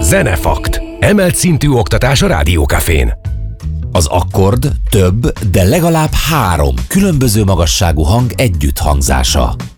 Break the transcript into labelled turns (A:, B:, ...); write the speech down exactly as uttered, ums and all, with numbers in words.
A: Zenefakt. Emelt szintű oktatás a Rádió Cafén.
B: Az akkord több, de legalább három különböző magasságú hang együtthangzása.